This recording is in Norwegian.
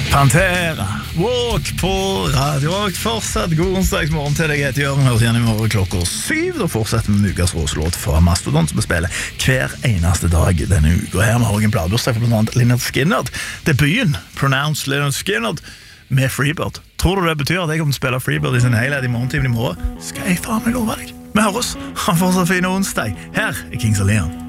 Pantera, Walk på Radio Rock. Fortsatt god onsdagsmorgen til deg. Heter Jørgen, høres igjen i morgen klokka 7. Da fortsetter vi med ukas råslåt fra Mastodon, som vi spiller hver eneste dag denne uka. Her med en pladebursdag for blant annet Lynyrd Skynyrd. Debuten, Pronounced Lynyrd Skynyrd, med Freebird. Tror du det betyr at jeg kommer til å spille Freebird i sin helhet i morgentimen i morgen? Skal jeg faen meg love deg. Vi høres. Ha en fortsatt fin onsdag. Her er Kings of Leon.